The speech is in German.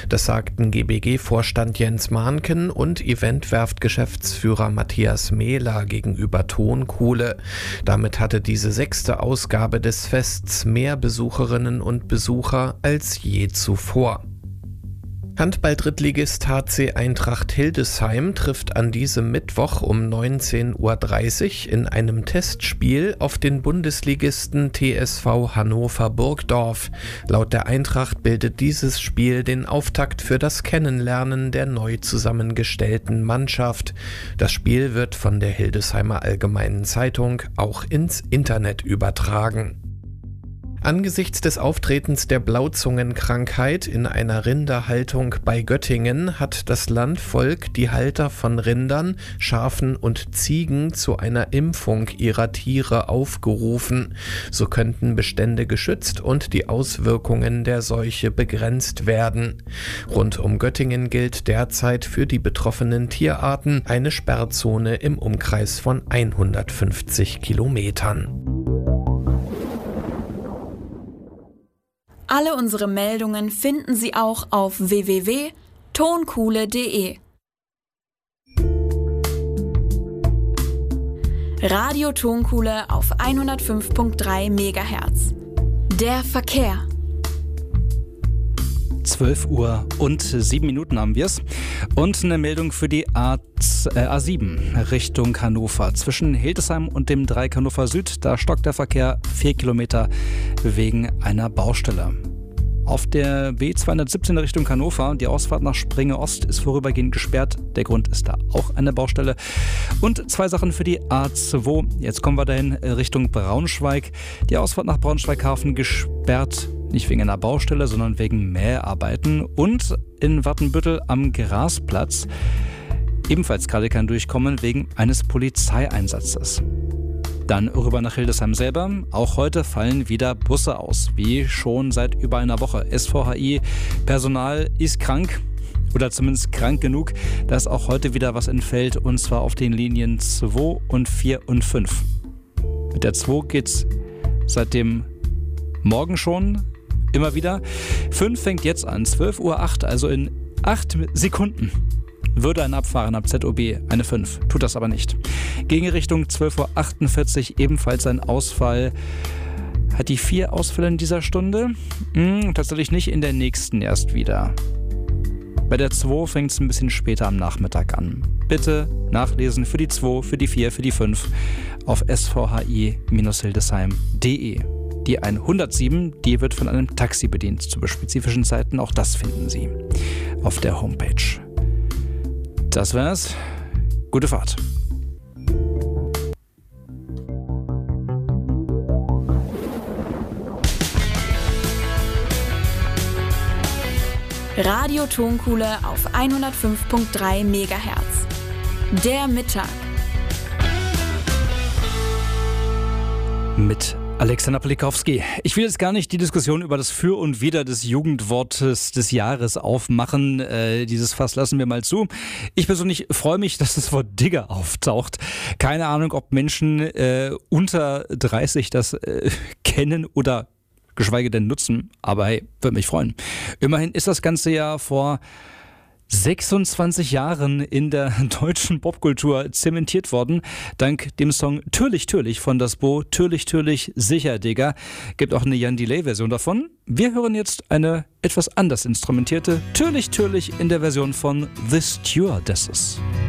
Das sagten GBG-Vorstand Jens Mahnken und Eventwerft-Geschäftsführer Matthias Mehler gegenüber Tonkuhle. Damit hatte diese 6. Ausgabe des Fests mehr Besucherinnen und Besucher als je zuvor. Handball-Drittligist HC Eintracht Hildesheim trifft an diesem Mittwoch um 19:30 Uhr in einem Testspiel auf den Bundesligisten TSV Hannover Burgdorf. Laut der Eintracht bildet dieses Spiel den Auftakt für das Kennenlernen der neu zusammengestellten Mannschaft. Das Spiel wird von der Hildesheimer Allgemeinen Zeitung auch ins Internet übertragen. Angesichts des Auftretens der Blauzungenkrankheit in einer Rinderhaltung bei Göttingen hat das Landvolk die Halter von Rindern, Schafen und Ziegen zu einer Impfung ihrer Tiere aufgerufen. So könnten Bestände geschützt und die Auswirkungen der Seuche begrenzt werden. Rund um Göttingen gilt derzeit für die betroffenen Tierarten eine Sperrzone im Umkreis von 150 Kilometern. Alle unsere Meldungen finden Sie auch auf www.tonkuhle.de. Radio Tonkuhle auf 105.3 MHz. Der Verkehr. 12:07 haben wir es. Und eine Meldung für die A7 Richtung Hannover. Zwischen Hildesheim und dem Dreieck Hannover Süd, da stockt der Verkehr 4 Kilometer wegen einer Baustelle. Auf der B217 Richtung Hannover, die Ausfahrt nach Springe Ost ist vorübergehend gesperrt. Der Grund ist da auch eine Baustelle. Und 2 Sachen für die A2. Jetzt kommen wir dahin Richtung Braunschweig. Die Ausfahrt nach Braunschweig-Hafen gesperrt. Nicht wegen einer Baustelle, sondern wegen Mäharbeiten. Und in Wattenbüttel am Grasplatz ebenfalls gerade kein Durchkommen wegen eines Polizeieinsatzes. Dann rüber nach Hildesheim selber. Auch heute fallen wieder Busse aus, wie schon seit über einer Woche. SVHI-Personal ist krank. Oder zumindest krank genug, dass auch heute wieder was entfällt. Und zwar auf den Linien 2 und 4 und 5. Mit der 2 geht's seit dem Morgen schon immer wieder. 5 fängt jetzt an, 12:08 Uhr, also in 8 Sekunden würde ein Abfahren ab ZOB eine 5, tut das aber nicht. Gegenrichtung 12:48 Uhr ebenfalls ein Ausfall. Hat die 4 Ausfälle in dieser Stunde? Tatsächlich nicht, in der nächsten erst wieder. Bei der 2 fängt es ein bisschen später am Nachmittag an. Bitte nachlesen für die 2, für die 4, für die 5 auf svhi-hildesheim.de. Die 107, die wird von einem Taxi bedient zu spezifischen Zeiten. Auch das finden Sie auf der Homepage. Das wär's. Gute Fahrt. Radio Tonkuhle auf 105.3 MHz. Der Mittag. Mit Alexander Polikowski. Ich will jetzt gar nicht die Diskussion über das Für und Wider des Jugendwortes des Jahres aufmachen. Dieses Fass lassen wir mal zu. Ich persönlich freue mich, dass das Wort Digger auftaucht. Keine Ahnung, ob Menschen unter 30 das kennen oder geschweige denn nutzen. Aber hey, würde mich freuen. Immerhin ist das Ganze ja vor 26 Jahren in der deutschen Popkultur zementiert worden. Dank dem Song Türlich, Türlich von Das Bo. Türlich, Türlich, sicher, Digga. Gibt auch eine Jan Delay-Version davon. Wir hören jetzt eine etwas anders instrumentierte Türlich, Türlich in der Version von The Stewardesses.